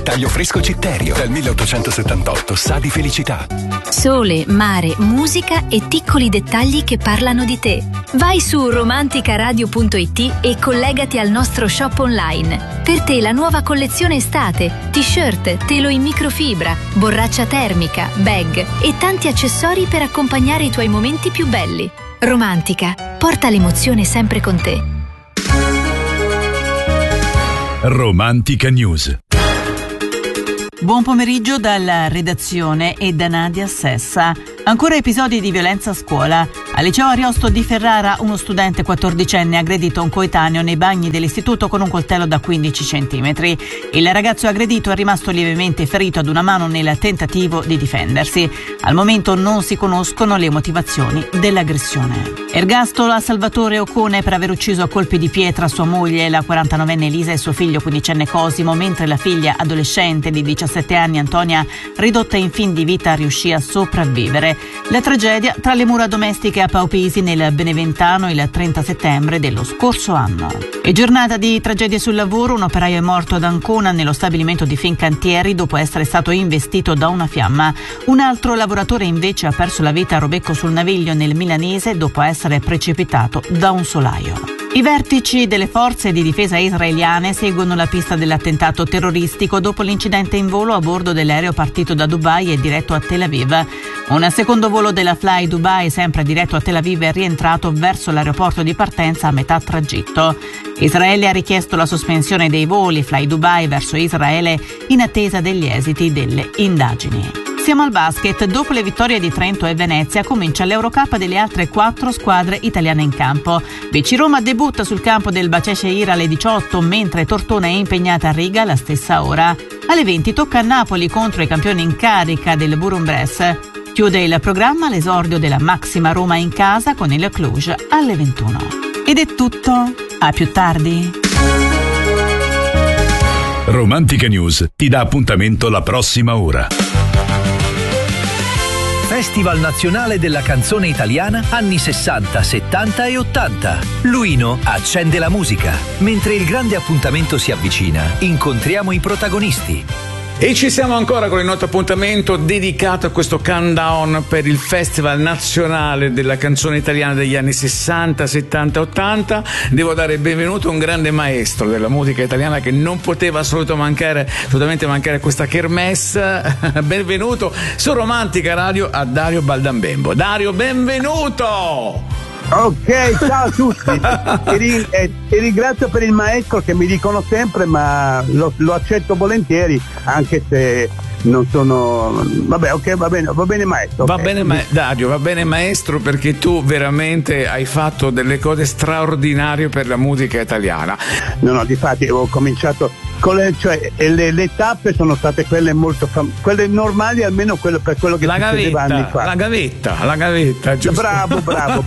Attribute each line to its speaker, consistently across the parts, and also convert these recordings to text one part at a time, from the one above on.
Speaker 1: Taglio fresco Citterio, dal 1878, sa di felicità.
Speaker 2: Sole, mare, musica e piccoli dettagli che parlano di te. Vai su romanticaradio.it e collegati al nostro shop online. Per te la nuova collezione estate, t-shirt, telo in microfibra, borraccia termica, bag e tanti accessori per accompagnare i tuoi momenti più belli. Romantica, porta l'emozione sempre con te.
Speaker 3: Romantica News.
Speaker 4: Buon pomeriggio dalla redazione e da Nadia Sessa. Ancora episodi di violenza a scuola. Al liceo Ariosto di Ferrara uno studente 14enne ha aggredito un coetaneo nei bagni dell'istituto con un coltello da 15 cm. Il ragazzo aggredito è rimasto lievemente ferito ad una mano nel tentativo di difendersi. Al momento non si conoscono le motivazioni dell'aggressione. Ergastolo a Salvatore Ocone per aver ucciso a colpi di pietra sua moglie, la 49enne Elisa, e suo figlio 15enne Cosimo, mentre la figlia adolescente di 17 anni Antonia, ridotta in fin di vita, riuscì a sopravvivere. La tragedia tra le mura domestiche a Paupisi nel Beneventano il 30 settembre dello scorso anno. E giornata di tragedie sul lavoro, un operaio è morto ad Ancona nello stabilimento di Fincantieri dopo essere stato investito da una fiamma. Un altro lavoratore invece ha perso la vita a Robecco sul Naviglio nel Milanese dopo essere precipitato da un solaio. I vertici delle forze di difesa israeliane seguono la pista dell'attentato terroristico dopo l'incidente in volo a bordo dell'aereo partito da Dubai e diretto a Tel Aviv. Un secondo volo della Fly Dubai, sempre diretto a Tel Aviv, è rientrato verso l'aeroporto di partenza a metà tragitto. Israele ha richiesto la sospensione dei voli Fly Dubai verso Israele in attesa degli esiti delle indagini. Siamo al basket. Dopo le vittorie di Trento e Venezia comincia l'Eurocup delle altre 4 squadre italiane in campo. BC Roma debutta sul campo del Bacesceira alle 18, mentre Tortona è impegnata a Riga alla stessa ora. Alle 20 tocca a Napoli contro i campioni in carica del Bourg-en-Bresse. Chiude il programma l'esordio della Maxima Roma in casa con il Cluj alle 21. Ed è tutto. A più tardi.
Speaker 3: Romantica News ti dà appuntamento la prossima ora.
Speaker 5: Festival Nazionale della Canzone Italiana anni 60, 70 e 80. Luino accende la musica. Mentre il grande appuntamento si avvicina, incontriamo i protagonisti.
Speaker 6: E ci siamo ancora con il nostro appuntamento dedicato a questo countdown per il Festival Nazionale della Canzone Italiana degli anni 60, 70, 80. Devo dare il benvenuto a un grande maestro della musica italiana che non poteva assolutamente mancare a questa kermesse. Benvenuto su Romantica Radio a Dario Baldambembo. Dario, benvenuto!
Speaker 7: Ok, ciao a tutti. Ti ringrazio per il maestro che mi dicono sempre, ma lo accetto volentieri, anche se non sono. Vabbè, ok, va bene maestro.
Speaker 6: Va bene, Dario, va bene maestro, perché tu veramente hai fatto delle cose straordinarie per la musica italiana.
Speaker 7: No, difatti ho cominciato con le tappe sono state quelle quelle normali, almeno quello per quello che succedeva anni fa.
Speaker 6: La gavetta, giusto?
Speaker 7: Bravo.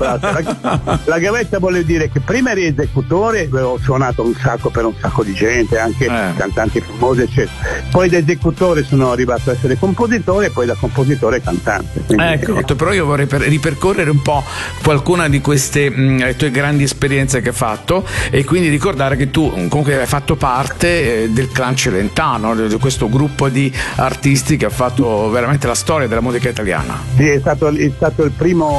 Speaker 7: La gavetta vuol dire che prima eri esecutore, ho suonato un sacco per un sacco di gente, anche cantanti famosi, eccetera. Poi da esecutore sono arrivato a essere compositore e poi da compositore cantante. Quindi,
Speaker 6: ecco, però io vorrei ripercorrere un po' qualcuna di queste tue grandi esperienze che hai fatto, e quindi ricordare che tu comunque hai fatto parte del Clan Celentano, di questo gruppo di artisti che ha fatto veramente la storia della musica italiana.
Speaker 7: Sì, è stato il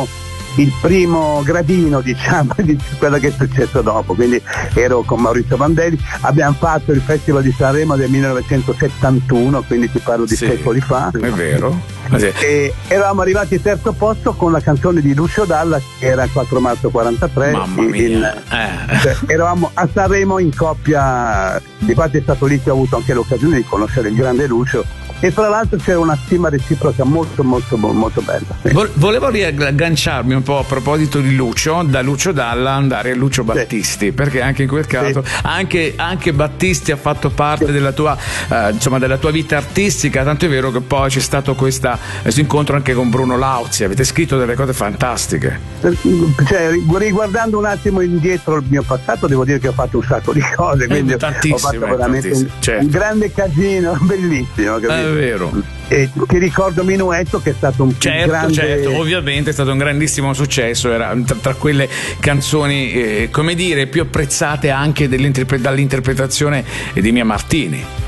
Speaker 7: primo gradino, diciamo, di quello che è successo dopo. Quindi ero con Maurizio Vandelli, abbiamo fatto il Festival di Sanremo del 1971, quindi ti parlo di secoli fa.
Speaker 6: È vero.
Speaker 7: E eravamo arrivati al terzo posto con la canzone di Lucio Dalla, che era il 4 marzo 43.
Speaker 6: Mamma mia.
Speaker 7: Eravamo a Sanremo in coppia. Infatti è stato lì che ho avuto anche l'occasione di conoscere il grande Lucio, e tra l'altro c'era una stima reciproca molto bella.
Speaker 6: Volevo riagganciarmi un po' a proposito di Lucio, da Lucio Dalla andare a Lucio Battisti, perché anche in quel caso anche Battisti ha fatto parte della tua della tua vita artistica, tanto è vero che poi c'è stato questo incontro anche con Bruno Lauzi, avete scritto delle cose fantastiche.
Speaker 7: Riguardando un attimo indietro il mio passato, devo dire che ho fatto un sacco di cose, quindi ho fatto veramente un grande casino, bellissimo, capito?
Speaker 6: È vero.
Speaker 7: E ti ricordo Minuetto, che è stato un grande...
Speaker 6: Certo, ovviamente è stato un grandissimo successo, era tra quelle canzoni più apprezzate anche dall'interpretazione di Mia Martini.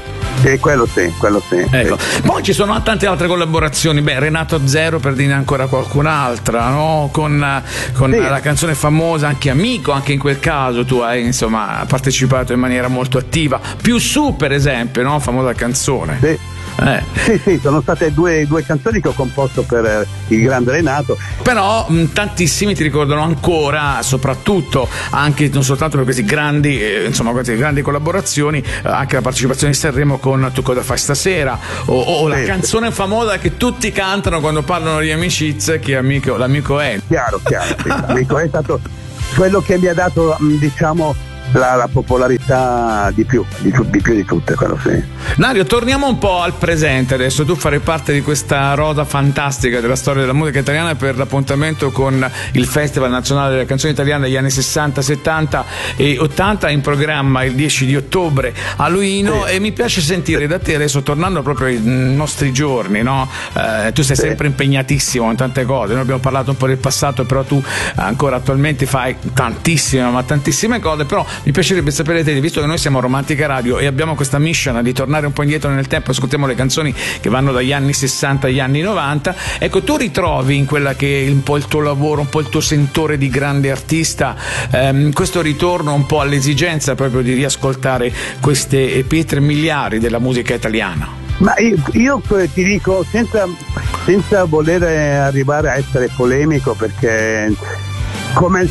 Speaker 7: Sì, quello sì.
Speaker 6: Ecco. Poi ci sono tante altre collaborazioni. Renato Zero, per dire ancora qualcun'altra, no? Con la canzone famosa anche Amico, anche in quel caso tu hai insomma partecipato in maniera molto attiva. Più su, per esempio, no? Famosa canzone.
Speaker 7: Sì, sono state due canzoni che ho composto per il grande Renato.
Speaker 6: Però tantissimi ti ricordano ancora, soprattutto anche non soltanto per queste grandi collaborazioni, anche la partecipazione in Sanremo con Tu cosa fai stasera o la canzone famosa che tutti cantano quando parlano di amicizie, che l'amico è.
Speaker 7: Chiaro, sì. L'amico è stato quello che mi ha dato, diciamo, la popolarità di più di tutte, quello sì.
Speaker 6: Dario, torniamo un po' al presente adesso. Tu farai parte di questa rosa fantastica della storia della musica italiana per l'appuntamento con il Festival Nazionale della Canzone Italiana degli anni 60, 70 e 80 in programma il 10 di ottobre a Luino, e mi piace sentire da te adesso, tornando proprio ai nostri giorni, no? Tu sei sempre impegnatissimo in tante cose, noi abbiamo parlato un po' del passato, però tu ancora attualmente fai tantissime cose, però mi piacerebbe sapere te, visto che noi siamo Romantica Radio e abbiamo questa mission di tornare un po' indietro nel tempo, ascoltiamo le canzoni che vanno dagli anni 60 agli anni 90, ecco, tu ritrovi in quella che è un po' il tuo lavoro, un po' il tuo sentore di grande artista, questo ritorno un po' all'esigenza proprio di riascoltare queste pietre miliari della musica italiana?
Speaker 7: Ma io ti dico, senza voler arrivare a essere polemico, perché come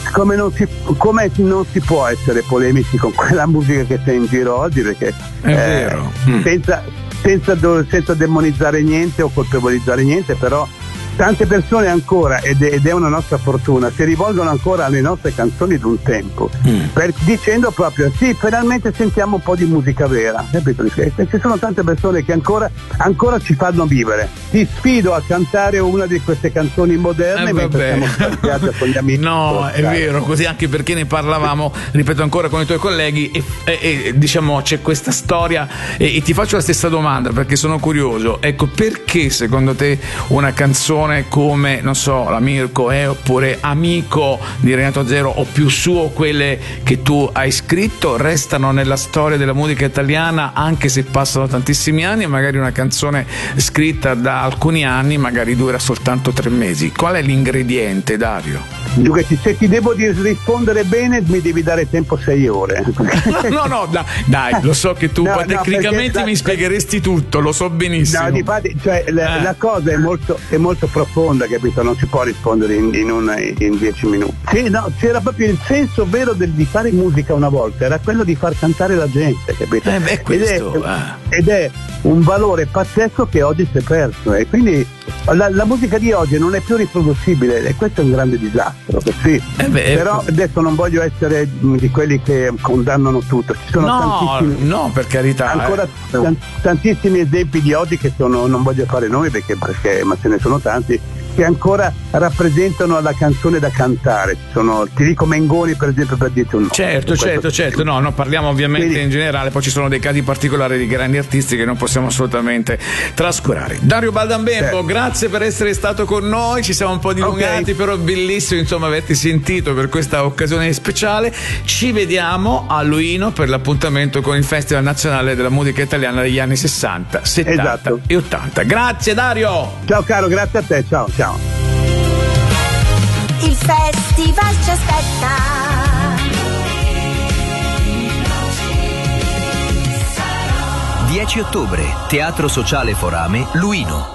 Speaker 7: non si può essere polemici con quella musica che c'è in giro oggi, perché
Speaker 6: è vero.
Speaker 7: Senza demonizzare niente o colpevolizzare niente, però tante persone ancora, ed è una nostra fortuna, si rivolgono ancora alle nostre canzoni d'un tempo, dicendo proprio sì, finalmente sentiamo un po' di musica vera, capito? Ci sono tante persone che ancora ci fanno vivere. Ti sfido a cantare una di queste canzoni moderne mentre siamo con gli amici.
Speaker 6: No, è vero, così, anche perché ne parlavamo, ripeto ancora, con i tuoi colleghi e diciamo c'è questa storia e ti faccio la stessa domanda perché sono curioso. Ecco, perché secondo te una canzone come, non so, la Mirko oppure Amico di Renato Zero o più su, o quelle che tu hai scritto, restano nella storia della musica italiana anche se passano tantissimi anni, e magari una canzone scritta da alcuni anni magari dura soltanto 3 mesi? Qual è l'ingrediente, Dario?
Speaker 7: Se ti devo rispondere bene mi devi dare tempo 6 ore.
Speaker 6: No, dai, lo so che tu tecnicamente mi spiegheresti tutto, lo so benissimo.
Speaker 7: No, difatti, la cosa è molto profonda, capito? Non si può rispondere in 10 minuti. Sì, no, c'era proprio il senso vero di fare musica una volta, era quello di far cantare la gente, capito? Ed è un valore pazzesco che oggi si è perso, e quindi la musica di oggi non è più riproducibile, e questo è un grande disastro. Sì. Però adesso non voglio essere di quelli che condannano tutto. Ci sono tantissimi,
Speaker 6: no, per carità,
Speaker 7: ancora tantissimi esempi di oggi che non voglio fare nomi perché ma ce ne sono tanti, che ancora rappresentano la canzone da cantare. Ti dico Mengoni, per esempio, per dirti un nome.
Speaker 6: Certo, no, parliamo ovviamente in generale, poi ci sono dei casi particolari di grandi artisti che non possiamo assolutamente trascurare. Dario Baldambembo, grazie per essere stato con noi, ci siamo un po' dilungati, però bellissimo insomma averti sentito per questa occasione speciale. Ci vediamo a Luino per l'appuntamento con il Festival Nazionale della Musica Italiana degli anni 60, 70 e 80. Grazie Dario!
Speaker 7: Ciao caro, grazie a te, ciao.
Speaker 8: Il festival ci aspetta.
Speaker 5: 10 ottobre, Teatro Sociale Forame, Luino.